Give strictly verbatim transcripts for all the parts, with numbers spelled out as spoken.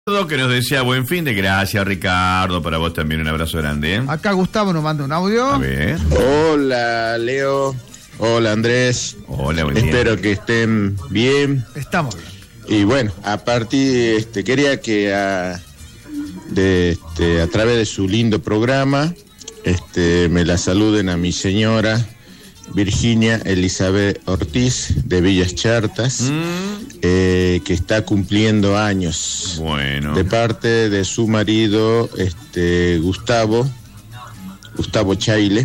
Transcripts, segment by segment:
Que nos decía buen fin de gracias, Ricardo. Para vos también un abrazo grande, ¿eh? Acá Gustavo nos manda un audio. A ver. Hola, Leo. Hola, Andrés. Hola, buen día. Espero que estén bien. Estamos bien. Y bueno, a partir, este, quería que a, de, este, a través de su lindo programa, este, me la saluden a mi señora Virginia Elizabeth Ortiz de Villas Chartas, mm. eh, que está cumpliendo años. Bueno. De parte de su marido, este, Gustavo, Gustavo Chaile.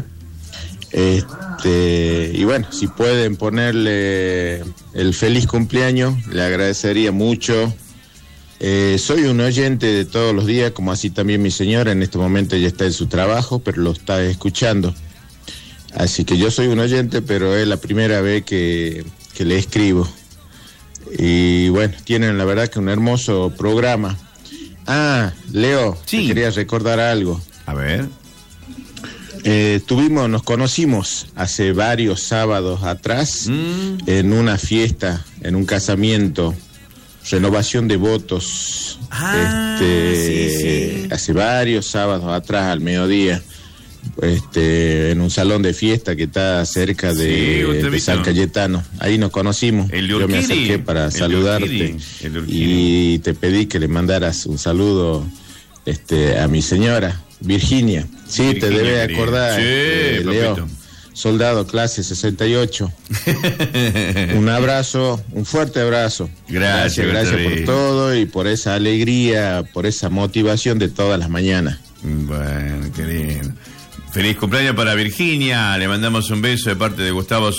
Este, y bueno, si pueden ponerle el feliz cumpleaños, le agradecería mucho. Eh, soy un oyente de todos los días, como así también mi señora. En este momento ella está en su trabajo, pero lo está escuchando. Así que yo soy un oyente, pero es la primera vez que, que le escribo. Y bueno, tienen la verdad que un hermoso programa. Ah, Leo, sí. Te quería recordar algo. A ver. Eh, tuvimos, nos conocimos hace varios sábados atrás mm. en una fiesta, en un casamiento, renovación de votos. Ah, este, sí, sí. Hace varios sábados atrás, al mediodía. Este, en un salón de fiesta que está cerca de, sí, de San Cayetano. Ahí nos conocimos. Yo me acerqué para el saludarte y te pedí que le mandaras un saludo este, a mi señora Virginia. Sí, Virginia, te debe acordar, sí, eh, Leo, soldado clase sesenta y ocho. Un abrazo, un fuerte abrazo. Gracias, gracias, gracias por todo y por esa alegría, por esa motivación de todas las mañanas. Bueno, qué lindo. Feliz cumpleaños para Virginia, le mandamos un beso de parte de Gustavo.